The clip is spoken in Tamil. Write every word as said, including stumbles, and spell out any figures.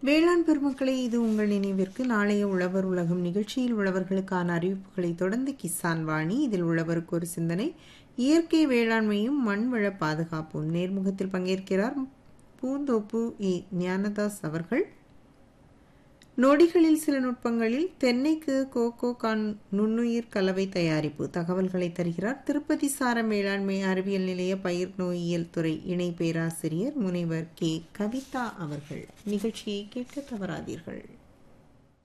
வேளாண் பெருமக்களே, இது உங்கள் நினைவிற்கு நாளைய உழவர் உலகம் நிகழ்ச்சியில் உழவர்களுக்கான அறிவிப்புகளை தொடர்ந்து கிசான் வாணி. இதில் உழவருக்கு ஒரு சிந்தனை, இயற்கை வேளாண்மையும் மண்வள பாதுகாப்பும். நேர்முகத்தில் பங்கேற்கிறார் பூந்தோப்பு இ ஞானதாஸ் அவர்கள். நொடிகளில் சில நுட்பங்களில் தென்னைக்கு கோகோ கான் நுண்ணுயிர் கலவை தயாரிப்பு தகவல்களை தருகிறார் திருப்பதி சார மேலாண்மை அறிவியல் நிலைய பயிர் நோயியல் துறை இணை பேராசிரியர் முனைவர் கே கவிதா அவர்கள். நிகழ்ச்சியை கேட்க தவறாதீர்கள்.